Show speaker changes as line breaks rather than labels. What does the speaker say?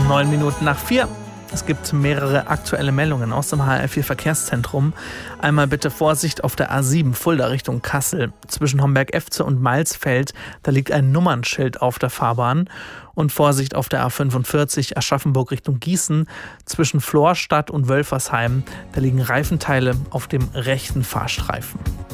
4:09. Es gibt mehrere aktuelle Meldungen aus dem HR4 Verkehrszentrum. Einmal bitte Vorsicht auf der A7 Fulda Richtung Kassel. Zwischen Homberg-Efze und Mailsfeld, da liegt ein Nummernschild auf der Fahrbahn. Und Vorsicht auf der A45 Aschaffenburg Richtung Gießen. Zwischen Florstadt und Wölfersheim, da liegen Reifenteile auf dem rechten Fahrstreifen.